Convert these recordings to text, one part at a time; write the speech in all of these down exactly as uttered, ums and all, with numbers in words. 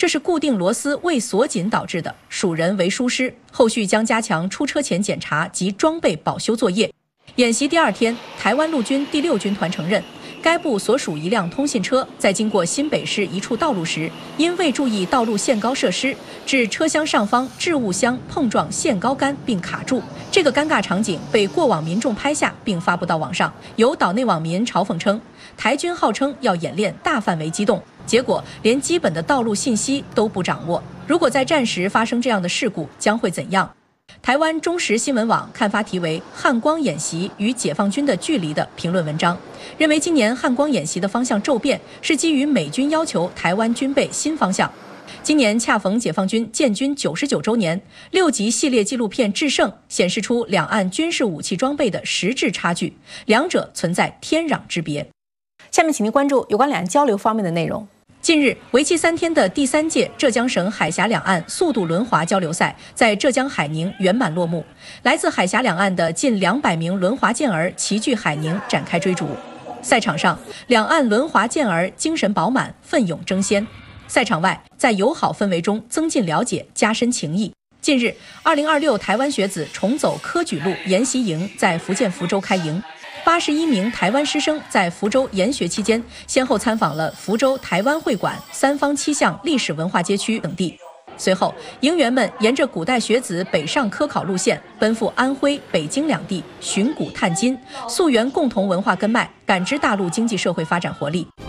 这是固定螺丝未锁紧导致的，属人为疏失，后续将加强出车前检查及装备保修作业。演习第二天，台湾陆军第六军团承认，该部所属一辆通信车在经过新北市一处道路时，因未注意道路限高设施，致车厢上方置物箱碰撞限高杆并卡住。这个尴尬场景被过往民众拍下并发布到网上，有岛内网民嘲讽称，台军号称要演练大范围机动，结果连基本的道路信息都不掌握。如果在战时发生这样的事故，将会怎样？台湾中时新闻网刊发题为《汉光演习与解放军的距离》的评论文章，认为今年汉光演习的方向骤变是基于美军要求台湾军备新方向。今年恰逢解放军建军九十九周年，六集系列纪录片《制胜》显示出两岸军事武器装备的实质差距，两者存在天壤之别。 下面请您关注有关两岸交流方面的内容。 近日，为期三天的第三届浙江省海峡两岸速度轮滑交流赛在浙江海宁圆满落幕。来自海峡两岸的近两百名轮滑健儿齐聚海宁展开追逐。赛场上，两岸轮滑健儿精神饱满，奋勇争先。赛场外，在友好氛围中增进了解，加深情谊。近日，二零二六台湾学子重走科举路研习营在福建福州开营。八十一名台湾师生在福州研学期间，先后参访了福州台湾会馆、三坊七巷历史文化街区等地。随后，营员们沿着古代学子北上科考路线，奔赴安徽、北京两地，寻古探今，溯源共同文化根脉，感知大陆经济社会发展活力。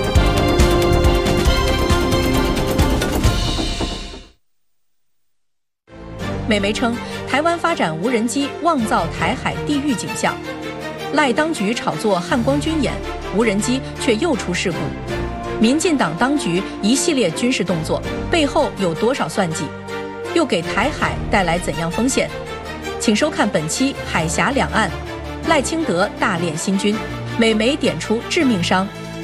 美媒称，台湾发展无人机妄造台海地域景象。赖当局炒作汉光军演，无人机却又出事故。民进党当局一系列军事动作背后有多少算计？又给台海带来怎样风险？请收看本期《海峡两岸》，赖清德大练新军，美媒点出致命伤。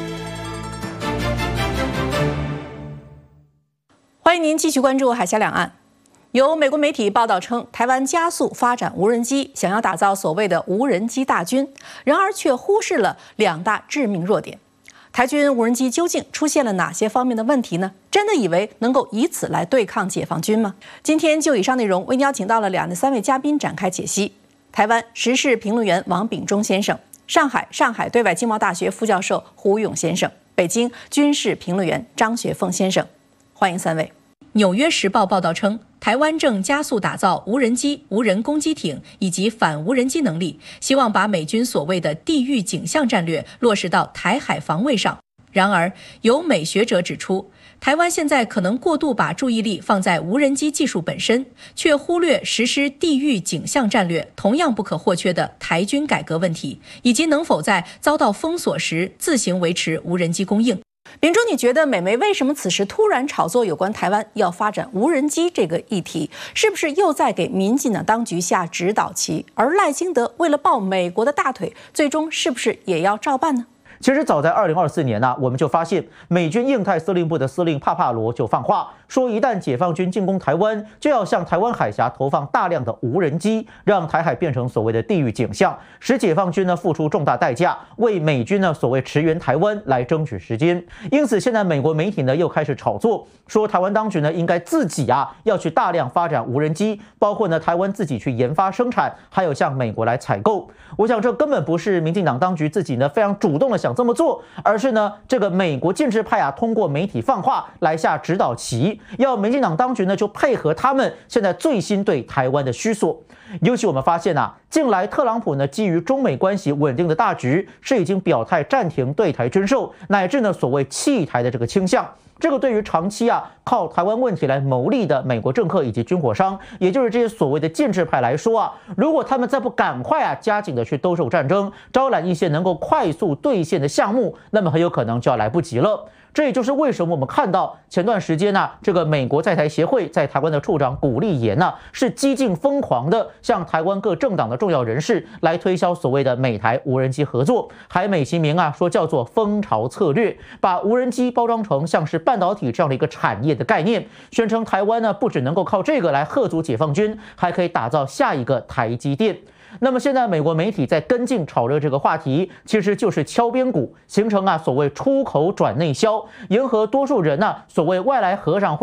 欢迎您继续关注《海峡两岸》。有美国媒体报道称，台湾加速发展无人机，想要打造所谓的无人机大军，然而却忽视了两大致命弱点。台军无人机究竟出现了哪些方面的问题呢？真的以为能够以此来对抗解放军吗？今天就以上内容为您邀请到了两岸的三位嘉宾展开解析：台湾时事评论员王秉忠先生，上海上海对外经贸大学副教授胡勇先生，北京军事评论员张学凤先生。欢迎三位。 纽约时报报道称，台湾正加速打造无人机、无人攻击艇以及反无人机能力，希望把美军所谓的地域景象战略落实到台海防卫上。然而，有美学者指出，台湾现在可能过度把注意力放在无人机技术本身，却忽略实施地域景象战略同样不可或缺的台军改革问题，以及能否在遭到封锁时自行维持无人机供应。 秉忠，你觉得美媒为什么此时突然炒作有关台湾要发展无人机这个议题，是不是又在给民进党当局下指导棋？而赖清德为了抱美国的大腿，最终是不是也要照办呢？ 其实早在二零二四年呢、啊，我们就发现美军印太司令部的司令帕帕罗就放话说，一旦解放军进攻台湾，就要向台湾海峡投放大量的无人机，让台海变成所谓的地域景象，使解放军呢付出重大代价，为美军呢所谓驰援台湾来争取时间。因此，现在美国媒体呢又开始炒作，说台湾当局呢应该自己啊要去大量发展无人机，包括呢台湾自己去研发生产，还有向美国来采购。我想这根本不是民进党当局自己呢非常主动的想这么做，而是呢这个美国建制派啊通过媒体放话来下指导棋，要民进党当局呢就配合他们现在最新对台湾的需索。尤其我们发现啊，近来特朗普呢基于中美关系稳定的大局，是已经表态暂停对台军售，乃至呢所谓弃台的这个倾向。这个对于长期啊靠台湾问题来牟利的美国政客以及军火商，也就是这些所谓的建制派来说啊，如果他们再不赶快啊加紧的去兜售战争，招揽一些能够快速兑现的项目，那么很有可能就要来不及了。这也就是为什么我们看到前段时间呢、啊，这个美国在台协会在台湾的处长古立言呢、啊，是激进疯狂的向台湾各政党的重要人士来推销所谓的美台无人机合作，还美其名啊说叫做蜂巢策略，把无人机包装成像是半导体这样的一个产业的概念，宣称台湾呢不只能够靠这个来吓阻解放军，还可以打造下一个台积电。那么现在美国媒体在跟进炒热这个话题，其实就是敲边鼓，形成啊所谓出口转内销，迎合多数人呢、啊、所谓外来和尚会